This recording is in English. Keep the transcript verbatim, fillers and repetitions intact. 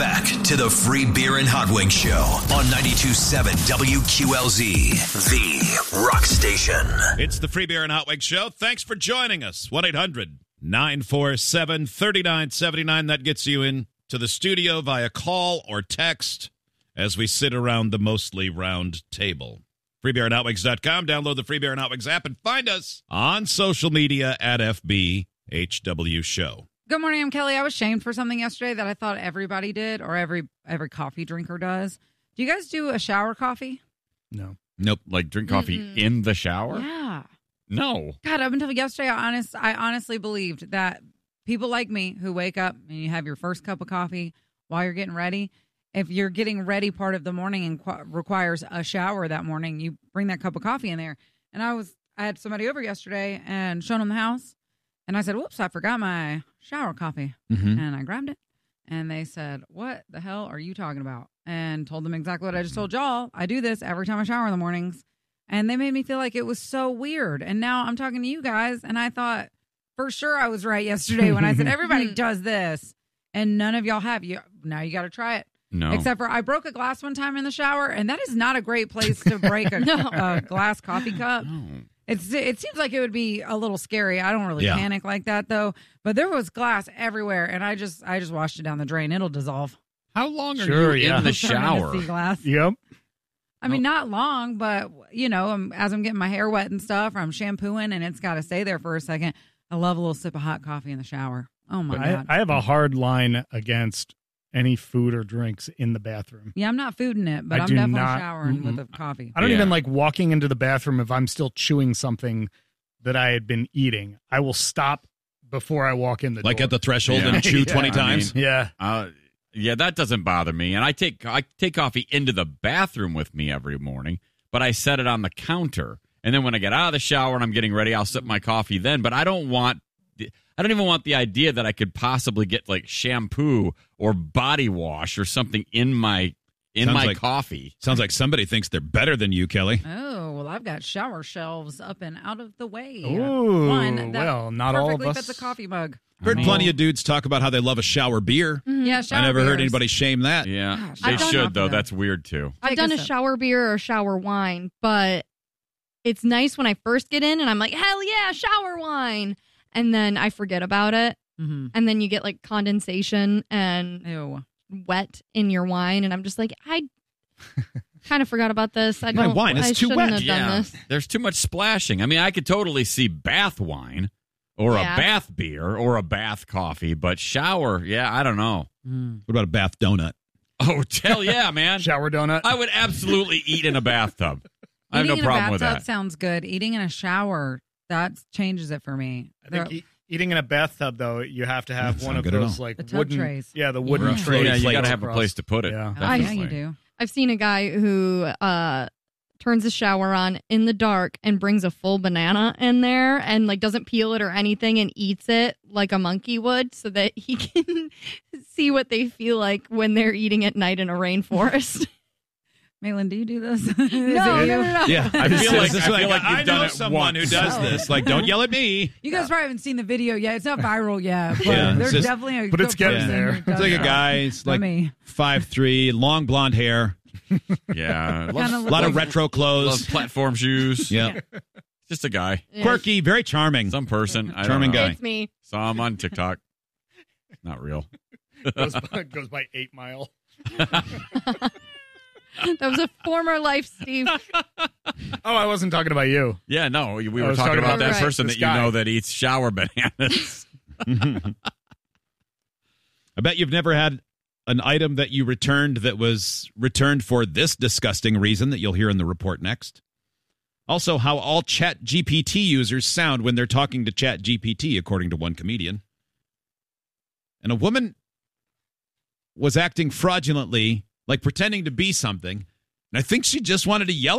back to the Free Beer and Hot Wings Show on ninety-two point seven W Q L Z, the rock station. It's the Free Beer and Hot Wings Show. Thanks for joining us. one eight hundred nine four seven three nine seven nine. That gets you into the studio via call or text as we sit around the mostly round table. free beer and hot wings dot com. Download the Free Beer and Hot Wings app and find us on social media at F B H W Show. Good morning, I'm Kelly. I was shamed for something yesterday that I thought everybody did or every every coffee drinker does. Do you guys do a shower coffee? No. Nope. Like drink coffee Mm-mm. in the shower? Yeah. No. God, up until yesterday, I, honest, I honestly believed that people like me who wake up and you have your first cup of coffee while you're getting ready, if you're getting ready part of the morning and qu- requires a shower that morning, you bring that cup of coffee in there. And I was I had somebody over yesterday and shown them the house. And I said, whoops, I forgot my shower coffee. Mm-hmm. And I grabbed it. And they said, what the hell are you talking about? And told them exactly what I just told y'all. I do this every time I shower in the mornings. And they made me feel like it was so weird. And now I'm talking to you guys. And I thought, for sure I was right yesterday when I said, everybody does this. And none of y'all have. You Now you got to try it. No. Except for I broke a glass one time in the shower. And that is not a great place to break a, No. a glass coffee cup. No. It's It seems like it would be a little scary. I don't really Yeah. panic like that, though. But there was glass everywhere, and I just I just washed it down the drain. It'll dissolve. How long are Sure, you yeah. in the Turn into shower? sea glass. Yep. I mean, not long, but, you know, I'm, as I'm getting my hair wet and stuff, or I'm shampooing, and it's got to stay there for a second. I love a little sip of hot coffee in the shower. Oh, my I, God. I have a hard line against any food or drinks in the bathroom. yeah, I'm not fooding it, but I I'm do definitely not- showering mm-mm. with a coffee. I don't Yeah. even like walking into the bathroom if I'm still chewing something that I had been eating. I will stop before I walk in the Like door. at the threshold Yeah. and chew Yeah, twenty I times? mean- Yeah. Uh, yeah, that doesn't bother me. And I take I take coffee into the bathroom with me every morning, but I set it on the counter. And then when I get out of the shower and I'm getting ready, I'll sip my coffee then. But I don't want I don't even want the idea that I could possibly get like shampoo or body wash or something in my in Sounds my like- coffee. Sounds like somebody thinks they're better than you, Kelly. Oh, well, I've got shower shelves up and out of the way. Ooh, One that well, not all of perfectly us. fits a coffee mug. Heard mean- plenty of dudes talk about how they love a shower beer. Yeah, shower I never heard beers. anybody shame that. Yeah, Gosh, they I've done- should though. Enough of That's weird too. I've Take done a a sip. shower beer or shower wine, but it's nice when I first get in and I'm like, hell yeah, shower wine. And then I forget about it. Mm-hmm. And then you get like condensation and Ew. wet in your wine. And I'm just like, I kind of forgot about this. I My don't, wine is I too shouldn't wet. have done this. There's too much splashing. I mean, I could totally see bath wine or Yeah. a bath beer or a bath coffee, but shower, yeah, I don't know. Mm. What about a bath donut? Oh, hell yeah, man. Shower donut. I would absolutely eat in a bathtub. I have no Eating problem in a with bathtub that. sounds good. Eating in a shower, that changes it for me. I think The- e- eating in a bathtub, though, you have to have Doesn't one sound of good at those all. like The tub wooden trays. Yeah, the wooden Yeah. trays. Yeah, you like got to have a across. place to put it. Yeah. oh, Definitely. yeah, you do. I've seen a guy who uh, turns the shower on in the dark and brings a full banana in there and like doesn't peel it or anything and eats it like a monkey would so that he can see what they feel like when they're eating at night in a rainforest. Maitland, do you do this? no, no, no, no. Yeah, I feel like- Is this I feel like you've I done know it someone once. who does Oh. this. Like, don't yell at me. You guys probably haven't seen the video yet. It's not viral yet, but Yeah, it's there's just- definitely a but good it's getting person there. who It's does It's like a that. guy, it's Not like me. five foot, long blonde hair, Yeah. Kinda Loves, a look lot of like- retro loves clothes. platform shoes. Yeah. Just a guy. Yeah. Quirky, very charming. Some person. I Charming don't know. guy. It's me. Saw him on TikTok. Not real. goes, by, goes by eight mile. That was a former life, Steve. Oh, I wasn't talking about you. Yeah, no, we I were was talking talking about about that Right. person this that you guy. know that eats shower bananas. I bet you've never had an item that you returned that was returned for this disgusting reason that you'll hear in the report next. Also, how all Chat G P T users sound when they're talking to Chat G P T, according to one comedian. And a woman was acting fraudulently, like pretending to be something. And I think she just wanted to yell